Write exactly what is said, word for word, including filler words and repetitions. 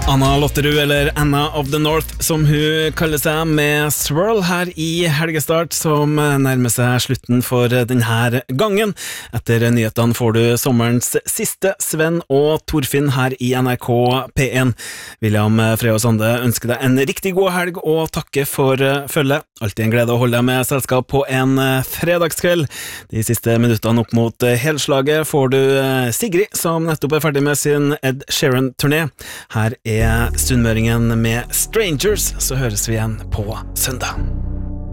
Anna Lotterud, eller Anna of the North, som hun kaller seg, med Swirl her i helgestart, som nærmer seg slutten for denne gangen. Etter nyhetene får du sommerens siste Sven og Torfinn her i N R K P en. William Freo Sande ønsker deg en riktig god helg og takker for følget. Alltid en glede å holde deg med selskap på en fredagskveld. De siste minuttene opp mot helslaget får du Sigrid, som nettopp er ferdig med sin Ed Sheeran-turné. Her er Sunnmøringen med Strangers, så høres vi igjen på søndag.